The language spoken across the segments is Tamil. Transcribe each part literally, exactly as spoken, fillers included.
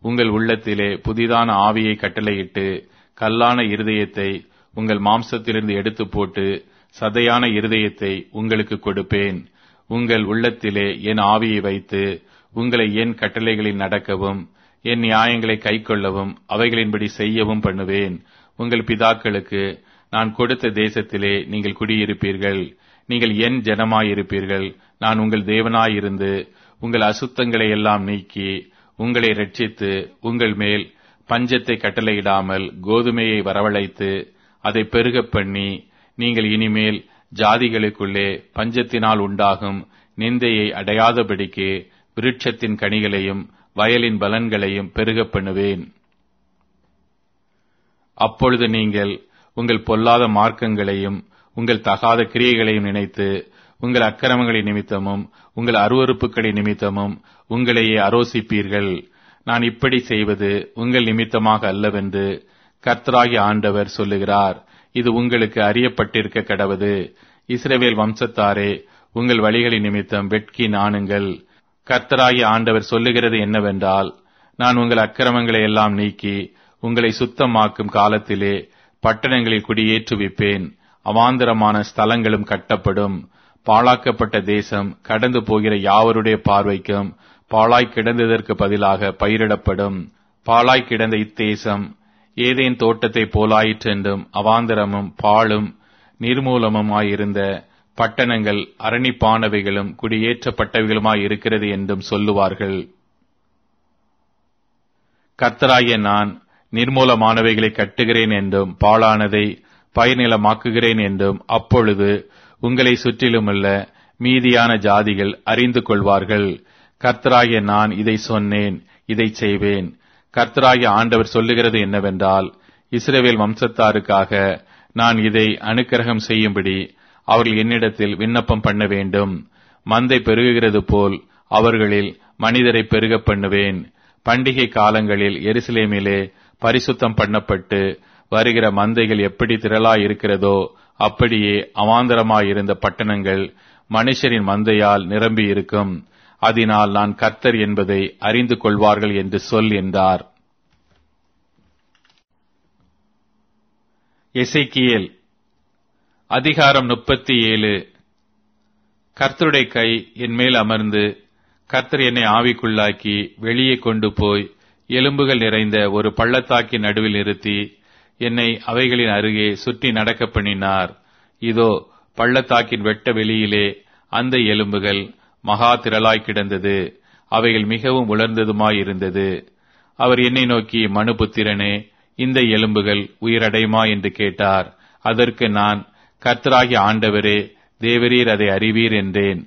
உங்கள் உள்ளத்திலே புதிதான ஆவியை கட்டளையிட்டு கல்லான இருதயத்தை உங்கள் மாம்சத்திலிருந்து எடுத்து போட்டு சதையான இருதயத்தை உங்களுக்கு கொடுப்பேன். உங்கள் உள்ளத்திலே என் ஆவியை வைத்து உங்களை என் கட்டளைகளில் நடக்கவும் என் நியாயங்களை கைக்கொள்ளவும் அவைகளின்படி செய்யவும் பண்ணுவேன். உங்கள் பிதாக்களுக்கு நான் கொடுத்த தேசத்திலே நீங்கள் குடியிருப்பீர்கள். நீங்கள் என் ஜனமாயிருப்பீர்கள். நான் உங்கள் தேவனாயிருந்து உங்கள் அசுத்தங்களை எல்லாம் நீக்கி உங்களை இரட்சித்து உங்கள் மேல் பஞ்சத்தை கட்டளையிடாமல் கோதுமையை வரவழைத்து அதை பெருகப் பண்ணி நீங்கள் இனிமேல் ஜாதிகளுக்குள்ளே பஞ்சத்தினால் உண்டாகும் நிந்தையை அடையாதபடிக்கு விருட்சத்தின் கனிகளையும் வயலின் பலன்களையும் பெருகப் பண்ணுவேன். அப்பொழுது நீங்கள் உங்கள் பொல்லாத மார்க்கங்களையும் உங்கள் தகாத கிரியைகளையும் நினைத்து உங்கள் அக்கிரமங்களின் நிமித்தமும் உங்கள் அருவருப்புகளின் நிமித்தமும் உங்களையே அரோசிப்பீர்கள். நான் இப்படி செய்வது உங்கள் நிமித்தமாக அல்லவென்று கர்த்தராகிய ஆண்டவர் சொல்லுகிறார். இது உங்களுக்கு அறியப்பட்டிருக்க கடவது. இஸ்ரவேல் வம்சத்தாரே, உங்கள் வழிகளின் நிமித்தம் வெட்கி நாணுங்கள். கர்த்தராகிய ஆண்டவர் சொல்லுகிறது என்னவென்றால், நான் உங்கள் அக்கிரமங்களை எல்லாம் நீக்கி உங்களை சுத்தமாக்கும் காலத்திலே பட்டணங்களில் குடியேற்றுவிப்பேன். அவாந்தரமான ஸ்தலங்களும் கட்டப்படும். பாழாக்கப்பட்ட தேசம் கடந்து போகிற யாவருடைய பார்வைக்கும் பாழாய் கிடந்ததற்கு பதிலாக பயிரிடப்படும். பாழாய் கிடந்த இத்தேசம் ஏதேன் தோட்டத்தை போலாயிற்றென்றும் அவாந்தரமும் பாழும் நிர்மூலமுமாயிருந்த பட்டணங்கள் அரணிப்பானவைகளும் குடியேற்றப்பட்டவைகளுமாய் இருக்கிறது என்றும் சொல்லுவார்கள். கர்த்தராகிய நான் நிர்மூலமானவைகளை கட்டுகிறேன் என்றும் பாழானதை பயனிலமாக்குகிறேன் என்றும் அப்பொழுது உங்களை சுற்றிலுமுள்ள மீதியான ஜாதிகள் அறிந்து கொள்வார்கள். கர்த்தராகிய நான் இதை சொன்னேன், இதை செய்வேன். கர்த்தராகிய ஆண்டவர் சொல்லுகிறது என்னவென்றால், இஸ்ரவேல் வம்சத்தாருக்காக நான் இதை அனுக்கிரகம் செய்யும்படி அவர்கள் என்னிடத்தில் விண்ணப்பம் பண்ண வேண்டும். மந்தை பெருகுகிறது போல் அவர்களில் மனிதரை பெருகப் பண்ணுவேன். பண்டிகை காலங்களில் எருசலேமிலே பரிசுத்தம் பண்ணப்பட்டு வருகிற மந்தைகள் எப்படி திரளாய் இருக்கிறதோ அப்படியே அவாந்தரமாயிருந்த பட்டணங்கள் மனுஷரின் மந்தையால் நிரம்பி இருக்கும். அதனால் நான் கர்த்தர் என்பதை அறிந்து கொள்வார்கள் என்று சொல் என்றார். எசேக்கியேல் அதிகாரம் முப்பத்தி ஏழு. கர்த்தருடைய கை என் மேல் அமர்ந்து கர்த்தர் என்னை ஆவிக்குள்ளாக்கி வெளியே கொண்டு போய் எலும்புகள் நிறைந்த ஒரு பள்ளத்தாக்கின் நடுவில் நிறுத்தி என்னை அவைகளின் அருகே சுற்றி நடக்க பண்ணினார். இதோ, பள்ளத்தாக்கின் வெட்ட வெளியிலே அந்த எலும்புகள் மகா திரளாய் கிடந்தது. அவைகள் மிகவும் உலர்ந்ததுமாயிருந்தது. அவர் என்னை நோக்கி, மனுபுத்திரனே, இந்த எலும்புகள் உயிரடையுமா என்று கேட்டார். அதற்கு நான், கர்த்தராகிய ஆண்டவரே, தேவரீர் அதை அறிவீர் என்றேன்.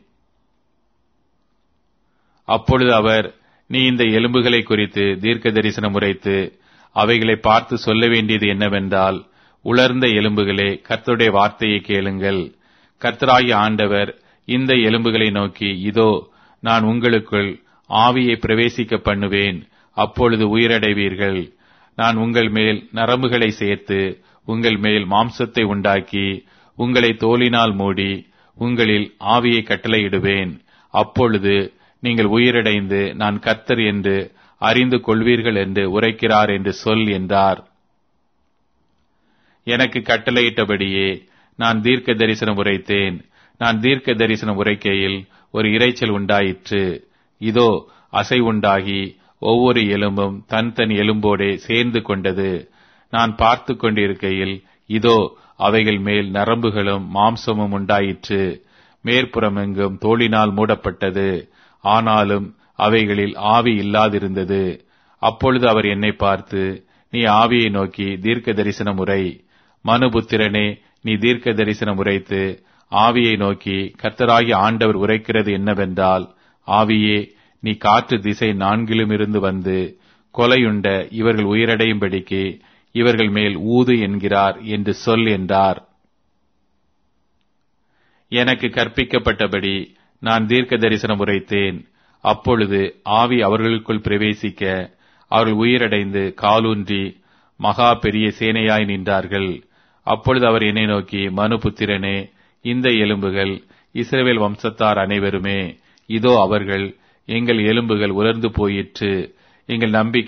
அப்பொழுது அவர், நீ இந்த எலும்புகளை குறித்து தீர்க்க தரிசனம் உரைத்து அவைகளை பார்த்து சொல்ல வேண்டியது என்னவென்றால், உலர்ந்த எலும்புகளே, கர்த்தருடைய வார்த்தையை கேளுங்கள். கர்த்தராகிய ஆண்டவர் இந்த எலும்புகளை நோக்கி, இதோ, நான் உங்களுக்குள் ஆவியை பிரவேசிக்க பண்ணுவேன். அப்பொழுது உயிரடைவீர்கள். நான் உங்கள் மேல் நரம்புகளை சேர்த்து உங்கள் மேல் மாம்சத்தை உண்டாக்கி உங்களை தோலினால் மூடி உங்களில் ஆவியை கட்டளையிடுவேன். அப்பொழுது நீங்கள் உயிரடைந்து நான் கர்த்தர் என்று அறிந்து கொள்வீர்கள் என்று உரைக்கிறார் என்று சொல் என்றார். எனக்கு கட்டளையிட்டபடியே நான் தீர்க்க தரிசனம் உரைத்தேன். நான் தீர்க்க தரிசனம் உரைக்கையில் ஒரு இரைச்சல் உண்டாயிற்று. இதோ, அசை உண்டாகி ஒவ்வொரு எலும்பும் தன் தன் எலும்போடே சேர்ந்து கொண்டது. நான் பார்த்து கொண்டிருக்கையில் இதோ, அவைகள் மேல் நரம்புகளும் மாம்சமும் உண்டாயிற்று. மேற்புறமெங்கும் தோலினால் மூடப்பட்டது. ஆனாலும் அவைகளில் ஆவி இல்லாதிருந்தது. அப்பொழுது அவர் என்னை பார்த்து, நீ ஆவியை நோக்கி தீர்க்க தரிசனம் உரை. மனுபுத்திரனே, நீ தீர்க்க தரிசனம் உரைத்து ஆவியை நோக்கி, கர்த்தராகிய ஆண்டவர் உரைக்கிறது என்னவென்றால், ஆவியே, நீ காற்று திசை நான்கிலும் இருந்து வந்து கொலையுண்ட இவர்கள் உயிரடையும்படிக்கு இவர்கள் மேல் ஊது என்கிறார் என்று சொல் என்றார். எனக்கு கற்பிக்கப்பட்டபடி நான் தீர்க்க தரிசனம் உரைத்தேன். அப்பொழுது ஆவி அவர்களுக்குள் பிரவேசிக்க அவர்கள் உயிரடைந்து காலூன்றி மகா பெரிய சேனையாய் நின்றார்கள். அப்பொழுது அவர் என்னை நோக்கி, மனுபுத்திரனே, இந்த எலும்புகள் இஸ்ரவேல் வம்சத்தார் அனைவருமே. இதோ, அவர்கள், எங்கள் எலும்புகள் உலர்ந்து போயிற்று. எங்கள் நம்பிக்கை